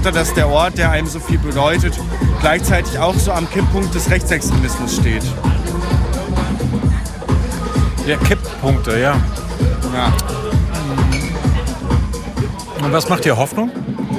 Center, dass der Ort, der einem so viel bedeutet, gleichzeitig auch so am Kipppunkt des Rechtsextremismus steht. Ja, Kipppunkte, ja. Ja. Und was macht dir Hoffnung?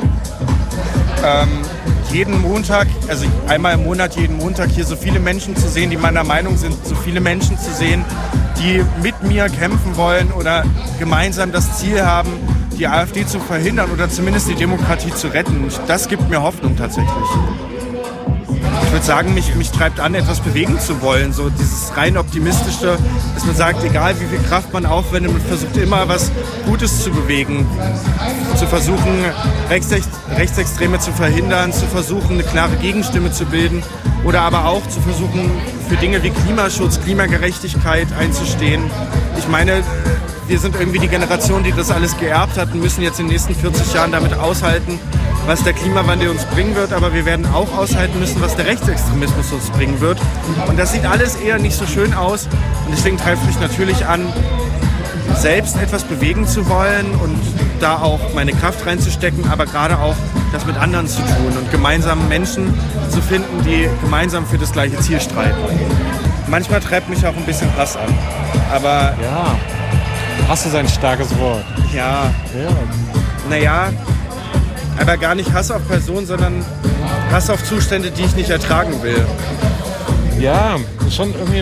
Jeden Montag, also einmal im Monat, jeden Montag hier so viele Menschen zu sehen, die meiner Meinung sind, so viele Menschen zu sehen, die mit mir kämpfen wollen oder gemeinsam das Ziel haben, die AfD zu verhindern oder zumindest die Demokratie zu retten. Das gibt mir Hoffnung tatsächlich. Ich würde sagen, mich treibt an, etwas bewegen zu wollen. So dieses rein optimistische, dass man sagt, egal wie viel Kraft man aufwendet, man versucht immer was Gutes zu bewegen. Zu versuchen, Rechtsextreme zu verhindern, zu versuchen, eine klare Gegenstimme zu bilden oder aber auch zu versuchen, für Dinge wie Klimaschutz, Klimagerechtigkeit einzustehen. Ich meine, wir sind irgendwie die Generation, die das alles geerbt hat und müssen jetzt in den nächsten 40 Jahren damit aushalten, was der Klimawandel uns bringen wird, aber wir werden auch aushalten müssen, was der Rechtsextremismus uns bringen wird. Und das sieht alles eher nicht so schön aus. Und deswegen treibt mich natürlich an, selbst etwas bewegen zu wollen und da auch meine Kraft reinzustecken, aber gerade auch das mit anderen zu tun und gemeinsam Menschen zu finden, die gemeinsam für das gleiche Ziel streiten. Manchmal treibt mich auch ein bisschen Hass an, aber... Ja, Hass ist ein starkes Wort. Ja. Naja, aber gar nicht Hass auf Personen, sondern Hass auf Zustände, die ich nicht ertragen will. Ja, schon irgendwie...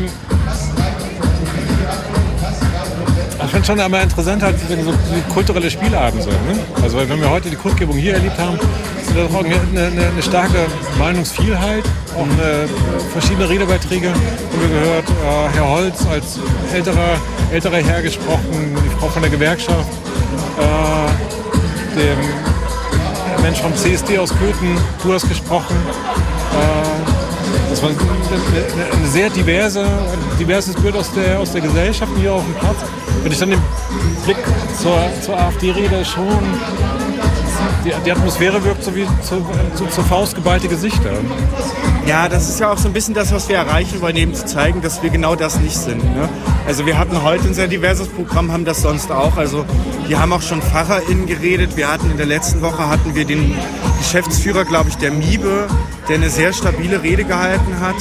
Ich finde schon aber interessant, halt, wenn so kulturelle Spielabende sind. Ne? Also wenn wir heute die Kundgebung hier erlebt haben, ist das auch eine starke Meinungsvielfalt, auch verschiedene Redebeiträge haben wir gehört. Herr Holz als älterer Herr gesprochen, die Frau von der Gewerkschaft, dem Mensch vom CSD aus Köthen, du hast gesprochen. Das war ein sehr diverses Bild aus der Gesellschaft hier auf dem Platz. Wenn ich dann den Blick zur AfD rede, schon die Atmosphäre wirkt so wie zur Faust geballte Gesichter. Ja, das ist ja auch so ein bisschen das, was wir erreichen wollen, eben zu zeigen, dass wir genau das nicht sind. Ne? Also wir hatten heute ein sehr diverses Programm, haben das sonst auch. Also wir haben auch schon PfarrerInnen geredet. Wir hatten in der letzten Woche den Geschäftsführer, glaube ich, der MIBE, der eine sehr stabile Rede gehalten hat.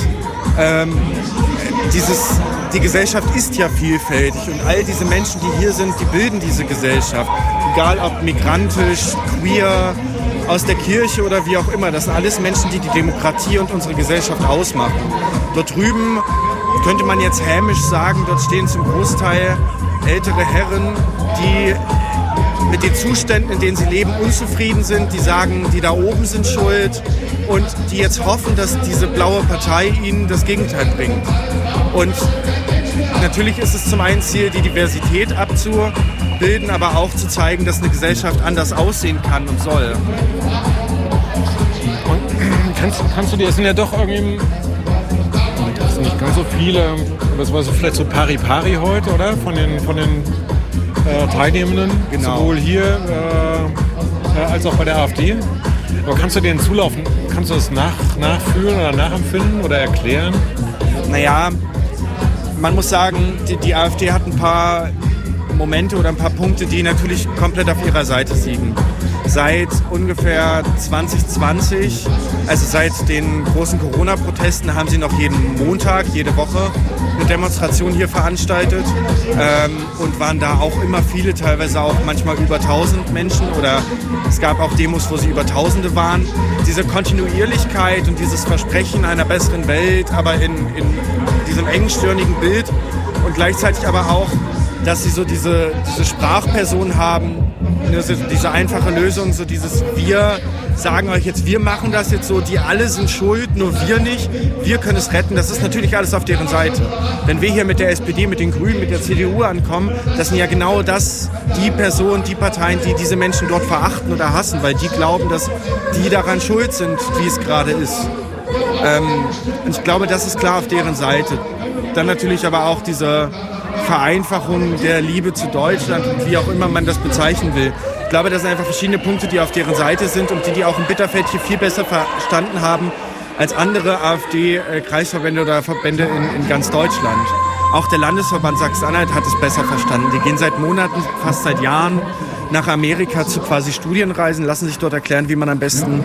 Die Gesellschaft ist ja vielfältig und all diese Menschen, die hier sind, die bilden diese Gesellschaft. Egal ob migrantisch, queer, aus der Kirche oder wie auch immer. Das sind alles Menschen, die die Demokratie und unsere Gesellschaft ausmachen. Dort drüben könnte man jetzt hämisch sagen, dort stehen zum Großteil ältere Herren, die mit den Zuständen, in denen sie leben, unzufrieden sind, die sagen, die da oben sind schuld und die jetzt hoffen, dass diese blaue Partei ihnen das Gegenteil bringt. Und natürlich ist es zum einen Ziel, die Diversität abzubilden, aber auch zu zeigen, dass eine Gesellschaft anders aussehen kann und soll. Und kannst du dir, es sind ja doch irgendwie, das sind nicht ganz so viele, aber es war so vielleicht so pari-pari heute, oder? Von den Teilnehmenden, genau. Sowohl hier als auch bei der AfD. Aber kannst du denen zulaufen? Kannst du das nachfühlen oder nachempfinden oder erklären? Naja, man muss sagen, die AfD hat ein paar Momente oder ein paar Punkte, die natürlich komplett auf ihrer Seite liegen. Seit ungefähr 2020, also seit den großen Corona-Protesten, haben sie noch jeden Montag, jede Woche eine Demonstration hier veranstaltet und waren da auch immer viele, teilweise auch manchmal über 1000 Menschen oder es gab auch Demos, wo sie über Tausende waren. Diese Kontinuierlichkeit und dieses Versprechen einer besseren Welt, aber in diesem engstirnigen Bild und gleichzeitig aber auch, dass sie so diese Sprachperson haben, diese einfache Lösung, so dieses wir sagen euch jetzt, wir machen das jetzt so, die alle sind schuld, nur wir nicht, wir können es retten, das ist natürlich alles auf deren Seite. Wenn wir hier mit der SPD, mit den Grünen, mit der CDU ankommen, das sind ja genau das, die Personen, die Parteien, die diese Menschen dort verachten oder hassen, weil die glauben, dass die daran schuld sind, wie es gerade ist. Und ich glaube, das ist klar auf deren Seite. Dann natürlich aber auch diese Vereinfachung der Liebe zu Deutschland, wie auch immer man das bezeichnen will. Ich glaube, das sind einfach verschiedene Punkte, die auf deren Seite sind und die auch in Bitterfeld hier viel besser verstanden haben als andere AfD-Kreisverbände oder Verbände in ganz Deutschland. Auch der Landesverband Sachsen-Anhalt hat es besser verstanden. Die gehen seit Monaten, fast seit Jahren nach Amerika zu quasi Studienreisen, lassen sich dort erklären, wie man am besten